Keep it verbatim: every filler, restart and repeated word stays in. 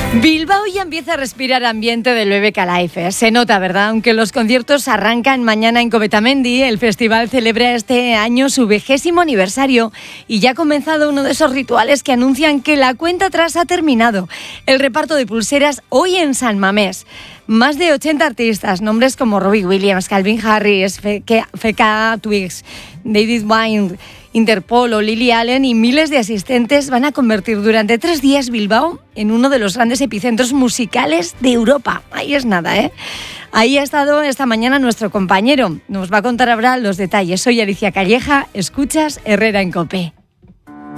Bilbao ya empieza a respirar ambiente del B B K Live. Se nota, ¿verdad? Aunque los conciertos arrancan mañana en Covetamendi, el festival celebra este año su vigésimo aniversario y ya ha comenzado uno de esos rituales que anuncian que la cuenta atrás ha terminado. El reparto de pulseras hoy en San Mamés. Más de ochenta artistas, nombres como Robbie Williams, Calvin Harris, F K Twigs, David Wine, Interpol o Lily Allen y miles de asistentes van a convertir durante tres días Bilbao en uno de los grandes epicentros musicales de Europa. Ahí es nada, ¿eh? Ahí ha estado esta mañana nuestro compañero. Nos va a contar ahora los detalles. Soy Alicia Calleja, escuchas Herrera en COPE.